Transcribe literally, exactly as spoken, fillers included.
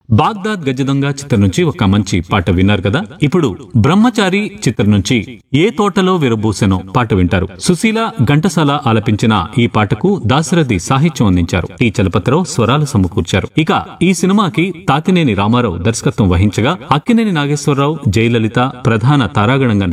Baghdad గజదొంగ చిత్రం నుంచి ఒక మంచి పాట విన్నారు కదా. ఇప్పుడు బ్రహ్మచారి చిత్రం నుంచి ఏ తోటలో విరబూసెనో పాట వింటారు. సుశీల ఘంటసాల ఆలపించిన ఈ పాటకు దాశరథి సాహిత్యం అందించారు. టి చలపతిరావు స్వరాలు సమకూర్చారు. ఇక ఈ సినిమాకి తాతినేని రామారావు దర్శకత్వం వహించగా అక్కినేని నాగేశ్వరరావు, జయలలిత ప్రధాన తారాగణంగా